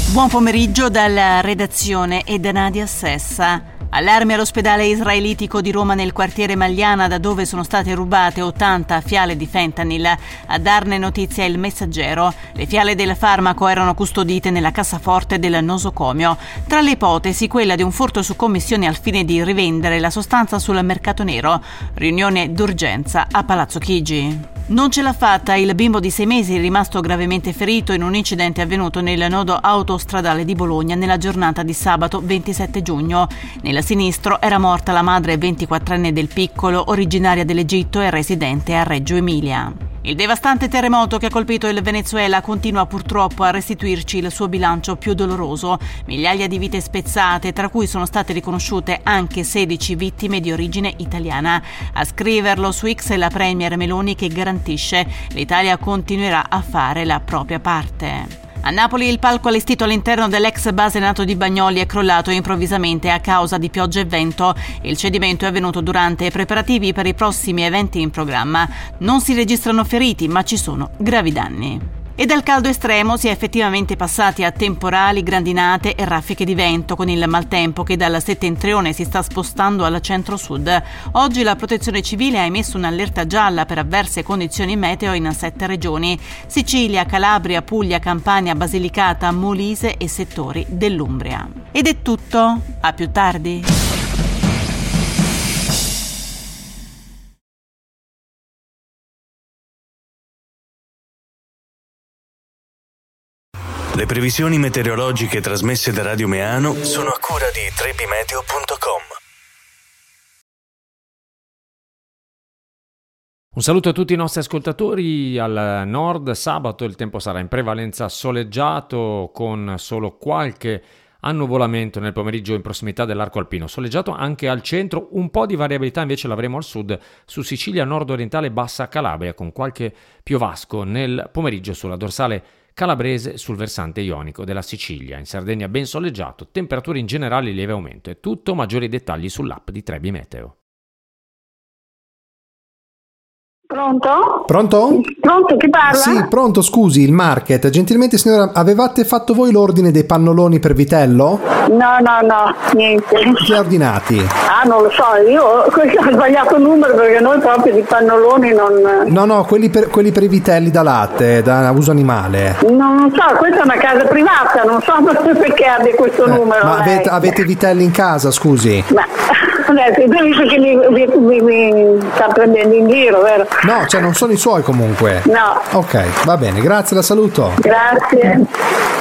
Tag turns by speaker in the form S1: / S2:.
S1: Buon pomeriggio dalla redazione e da Nadia Sessa. Allarme all'ospedale israelitico di Roma nel quartiere Magliana, da dove sono state rubate 80 fiale di fentanyl. A darne notizia il Messaggero. Le fiale del farmaco erano custodite nella cassaforte del nosocomio. Tra le ipotesi quella di un furto su commissione al fine di rivendere la sostanza sul mercato nero. Riunione d'urgenza a Palazzo Chigi. Non ce l'ha fatta il bimbo di 6 mesi rimasto gravemente ferito in un incidente avvenuto nel nodo autostradale di Bologna nella giornata di sabato 27 giugno. Nel sinistro era morta la madre 24enne del piccolo, originaria dell'Egitto e residente a Reggio Emilia. Il devastante terremoto che ha colpito il Venezuela continua purtroppo a restituirci il suo bilancio più doloroso. Migliaia di vite spezzate, tra cui sono state riconosciute anche 16 vittime di origine italiana. A scriverlo su X è la premier Meloni, che garantisce l'Italia continuerà a fare la propria parte. A Napoli il palco allestito all'interno dell'ex base NATO di Bagnoli è crollato improvvisamente a causa di pioggia e vento. Il cedimento è avvenuto durante i preparativi per i prossimi eventi in programma. Non si registrano feriti, ma ci sono gravi danni. E dal caldo estremo si è effettivamente passati a temporali, grandinate e raffiche di vento, con il maltempo che dal settentrione si sta spostando al centro-sud. Oggi la Protezione Civile ha emesso un'allerta gialla per avverse condizioni meteo in 7 regioni: Sicilia, Calabria, Puglia, Campania, Basilicata, Molise e settori dell'Umbria. Ed è tutto, a più tardi.
S2: Le previsioni meteorologiche trasmesse da Radio Meano sono a cura di trebimeteo.com.
S3: Un saluto a tutti i nostri ascoltatori. Al nord sabato il tempo sarà in prevalenza soleggiato, con solo qualche annuvolamento nel pomeriggio in prossimità dell'arco alpino. Soleggiato anche al centro, un po' di variabilità invece l'avremo al sud, su Sicilia, nord-orientale e bassa Calabria, con qualche piovasco nel pomeriggio sulla dorsale calabrese, sul versante ionico della Sicilia. In Sardegna ben soleggiato, temperature in generale in lieve aumento. È tutto, maggiori dettagli sull'app di Trebi Meteo.
S4: Pronto?
S5: Pronto?
S4: Pronto, chi parla?
S5: Sì, pronto, scusi, il market. Gentilmente signora, avevate fatto voi l'ordine dei pannoloni per vitello?
S4: No, niente.
S5: Chi ha ordinati?
S4: Non lo so, io ho sbagliato il numero, perché noi proprio di pannoloni non...
S5: No, quelli per i vitelli da latte, da uso animale.
S4: Non so, questa è una casa privata, non so perché abbia questo numero.
S5: Ma avete vitelli in casa, scusi?
S4: Ma adesso tu dici che mi sta prendendo in giro, vero?
S5: No, non sono i suoi comunque.
S4: No.
S5: Ok, va bene, grazie, la saluto.
S4: Grazie.